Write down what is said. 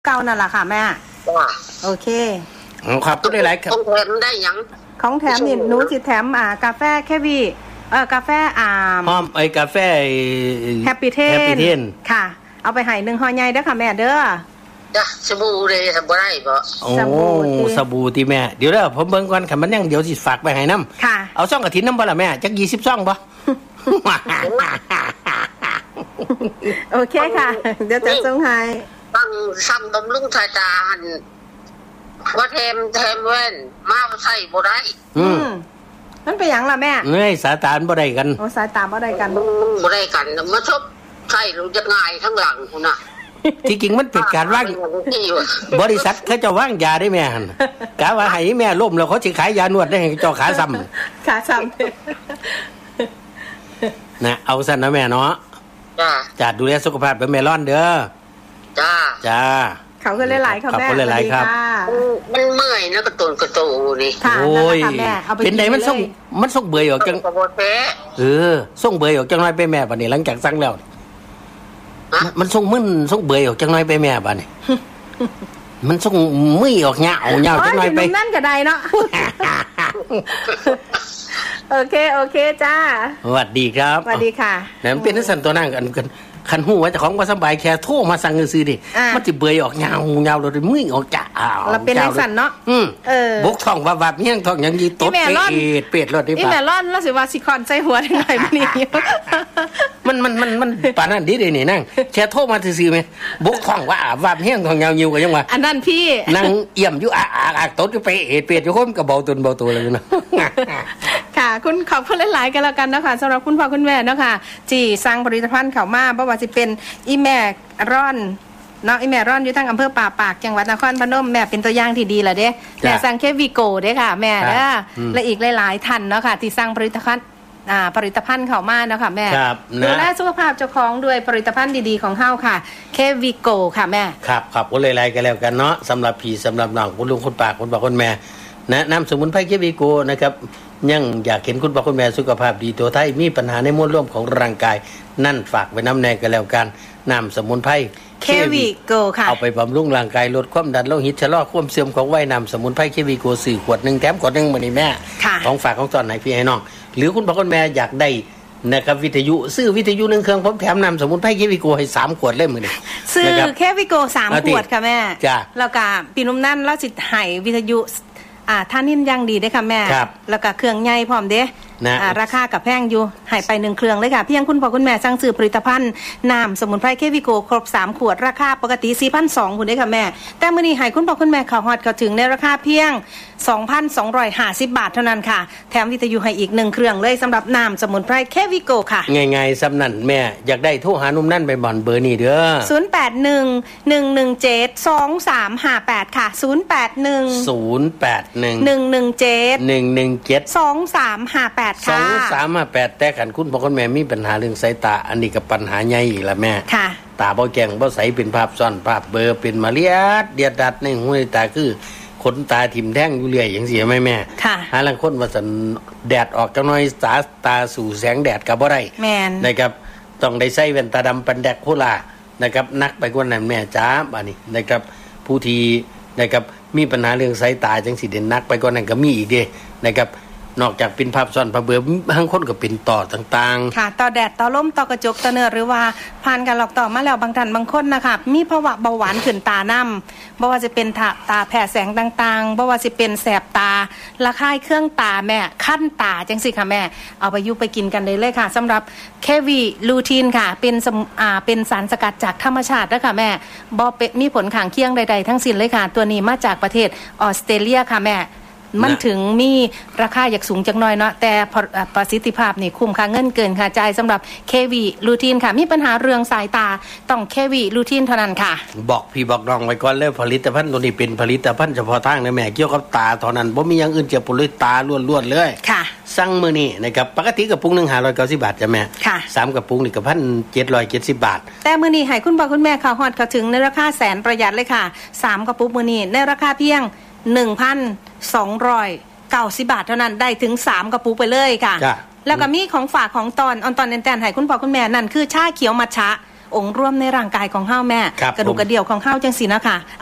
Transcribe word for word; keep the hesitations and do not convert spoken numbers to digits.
เก่านั่นแหละค่ะแม่โอเคครับก็ได้หลายครับของแถมได้ยังของแถมนี่หนูสิแถมอ่ากาแฟแค่วีเอ่อกาแฟอ่าหอมไอ้กาแฟแฮปปี้เทนค่ะเอาไปให้หนึ่งห่อใหญ่เด้อค่ะแม่เด้อจ้ะสบู่เลยทำบ่ได้บ่โอ้สบู่ที่แม่เดี๋ยวเด้อผมเบิ่งก่อนคันมันยังเดี๋ยวสิฝากไปให้นำค่ะเอาซ่องกฐินนำบ่ล่ะแม่จักยี่สิบซ่องบ่โอเคค่ะเดี๋ยวจะส่งให้ตั้งซ้ำบำรุงสายตาหั่นว่าแถมแถมแว่นมาใส่บ่ได้อืมมันเป็นหยังล่ะแม่เอ้ยสายตาบ่ได้กันโอ้สายตาบ่ได้กันบ่ได้กันมาชอบใส่รู้จักง่ายทั้งหลังพุ่นน่ะที่จริงมันเป็นการวางบริษัทเขาจะวางยาได้แม่หั่นกะว่าให้แม่ล้มแล้วเขาสิขายยานวดได้ให้เจ้าขาซ้ำขาซ้ำนะเอาซั่นนะแม่เนาะจ้าจัดดูแลสุขภาพเป็นเมลอนเด้อจ้าจ้าเขาก็หลายๆค่ะแม่เขาหลายๆครับมันเมื่อยนะกระตุนกระตูนี่โอ้ยเป็นไดมันส่งมันส่งเบื่อออกจังเออส่งเบื่อออกจังน้อยไปแม่บัดนี้หลังจากสั่งแล้วมันส่งมึนส่งเบื่อออกจังน้อยไปแม่บัดนี้มันส่งมึยออกเหงาเหงาจังน้อยไปนั่นก็ได้เนาะโอเคโอเคจ้าสวัสดีครับสวัสดีค่ะแล้วเป็นนั่นสั่นตัวนั่งกันกันคันหูว่าเจ้าของว่าสบายแค่โทรมาสั่งซื้อดิมันสิเบื่อออกเหงาเหงาเลยมึยออกจ้าเราเป็นนั่นสั่นเนาะอืมเออบกท้องว่าแบบเฮี้ยงท้องอย่างนี้ตดเป็ดเป็ดรถนี่ป่ะนี่แม่ร่อนแล้วสิว่าสิคอนใส่หัวได้หน่อยมันนี่มันมันมันมันป่านนั้นดิเด้นี่นั่งแค่โทรมาซื่อๆมั้ยบกท้องว่าว่าเฮี้ยงท้องเหงาอยู่ก็ยังว่าอันนั้นพี่นั่งเอี่ยมอยู่อาอากตดอยู่ไปเอ็ดเป็ดอยู่คนก็เบาตุนเบาตัวเลยเนาะค่ะคุณขอบคุณหลายๆกันแล้วกันนะคะสำหรับคุณพ่อคุณแม่เนาะค่ะที่สั่งผลิตภัณฑ์เข้ามาบ่ว่าสิเป็นอีแม่ร่อนเนาะอีแม่ร่อนอยู่ทางอำเภอป่าปากจังหวัดนครพนมแม่เป็นตัวอย่างที่ดีล่ะเด้แม่สั่งแค่วีโก้เด้ค่ะแม่เด้อและอีกหลายๆท่านเนาะค่ะที่สั่งผลิตภัณฑ์อ่าผลิตภัณฑ์เข้ามาเนาะค่ะแม่ดูแลสุขภาพเจ้าของด้วยผลิตภัณฑ์ดีๆของเฮาค่ะแค่วีโก้ค่ะแม่ครับขอบคุณหลายๆกันแล้วกันเนาะสำหรับพี่สำหรับน้องคุณลุงคุณป้าคุณพ่อคุณแม่แนะนำสมุนไพรแค่วีโก้นะครับยังอยากเห็นคุณพ่อคุณแม่สุขภาพดีตัวไทยมีปัญหาในมวลรวมของร่างกายนั่นฝากไว้น้ำแน่กันแล้วกันนำสมุนไพรเควีโกค่ะเอาไปบำรุงร่างกายลดความดันโลหิตชะลอความเสื่อมของวัยนำสมุนไพรเควีโกสี่ขวดหนึ่งแถมขวดหนึ่งมื้อนี้แม่ของฝากของตอนไหนพี่ให้น้องหรือคุณพ่อคุณแม่อยากได้นะครับวิทยุซื้อวิทยุหนึ่งเครื่องผมแถมนำสมุนไพรเควีโกให้สามขวดเล่มมื้อนี้ซื้อเควีโกสามขวดค่ะแม่แล้วก็พี่นุ่มนั่นแล้วสิให้วิทยุอ่าท่านิ่นยังดีเด้ค่ะแม่แล้วก็เครื่องใหญ่พร้อมเด้อ่าราคากับแพงอยู่ให้ไปหนึ่งเครื่องเลยค่ะเพียงคุณพ่อคุณแม่สั่งซื้อผลิตภัณฑ์น้ำสมุนไพรเควิโกครบสามขวดราคาปกติ สี่พันสองร้อย คุณเด้ค่ะแม่แต่มื้อนี้ให้คุณพ่อคุณแม่เข้าฮอดเข้าถึงในราคาเพียง สองพันสองร้อยห้าสิบ บาทเท่านั้นค่ะแถมวิทยุให้อีกหนึ่งเครื่องเลยสำหรับน้ำสมุนไพรเควิโกค่ะง่ายๆสำนั่นแม่อยากได้โทรหานุ่มนั่นไปบ่อนเบอร์นี้เด้อศูนย์ แปด หนึ่ง หนึ่ง หนึ่ง เจ็ด สอง สาม ห้า แปดค่ะศูนย์ แปด หนึ่งศูนย์ แปด หนึ่งหนึ่ง หนึ่ง เจ็ดหนึ่ง หนึ่ง เจ็ดสอง สาม ห้า แปดค่ะสอง สาม ห้า แปดแต่คันคุณพ่อคุณแม่มีปัญหาเรื่องสายตาอันนี้ก็ปัญหาใหญ่อีกละแม่ค่ะตาบ่แจ้งบ่ใสเป็นภาพซ้อนภาพเบลอเป็นมาเลียดเดียดดัดในหูในตาคือขนตาทิ่มแท่งอยู่เรื่อยจังซี่แม่แม่ค่ะหาลางคนว่าซั่นแดดออกจังน้อยตาตาสู่แสงแดดก็บ่ได้แม่นนะครับต้องได้ใส่แว่นตาดำปันแดกโคลานะครับนักไปกว่านั้นแม่จ๋าบัดนี้นะครับผู้ที่นะครับมีปัญหาเรื่องสายตาจังสิเด่นนักไปกว่านั้นก็มีอีกเด้นะครับนอกจากเป็นภาพซ้อนภาพเบลอบางคนก็เป็นต่อต่างๆค่ะต่อแดดต่อลมต่อกระจกต่อเนื้อหรือว่าผ่านการหลอกต่อมาแล้วบางท่านบางคนนะคะมีภาวะเบาหวานขึ้นตาน้ำบ่ว่าจะเป็นตาแผ่แสงต่างๆบ่ว่าจะเป็นแสบตาระคายเครื่องตาแม่ขั้นตาจังสิค่ะแม่เอาไปยุไปกินกันเลยเลยค่ะสำหรับเควีลูทีนค่ะเป็นอ่าเป็นสารสกัดจากธรรมชาติด้วยค่ะแม่บ่มีผลข้างเคียงใดๆทั้งสิ้นเลยค่ะตัวนี้มาจากประเทศออสเตรเลียค่ะแม่มันถึงมีราคาอยากสูงจักหน่อยเนาะแต่ประสิทธิภาพนี่คุ้มค่าเงินเกินค่ะจ่ายสำหรับ เค วี รูทีนค่ะมีปัญหาเรื่องสายตาต้อง เค วี รูทีนเท่านั้นค่ะบอกพี่บอกน้องไว้ก่อนเลยผลิตภัณฑ์ตัวนี้เป็นผลิตภัณฑ์เฉพาะทางนะแม่เกี่ยวกับตาเท่านั้นบ่มีอย่างอื่นเกี่ยวกับเลยตาล้วนๆเลยค่ะสั่งมื้อนี้นะครับปกติกระปุกนึงห้าร้อยเก้าสิบบาทจ้ะแม่ค่ะสามกระปุกนี่ก็ หนึ่งพันเจ็ดร้อยเจ็ดสิบ บาทแต่มื้อนี้ให้คุณพ่อคุณแม่เข้าฮอดเข้าถึงในราคาแสนประหยัดเลยค่ะสามกระปุกมื้อนี้ในราคาเพียง หนึ่งพันสองร้อยเก้าสิบ บาทเท่านั้นได้ถึงสามกระปุกไปเลยค่ะแล้วก็มีของฝากของตอนออนตอนแตนๆให้คุณพ่อคุณแม่นั่นคือชาเขียวมัทฉะองค์ร่วมในร่างกายของเฮาแม่ครับกระดูกผมกระเดี่ยวของเฮาจังสินะคะ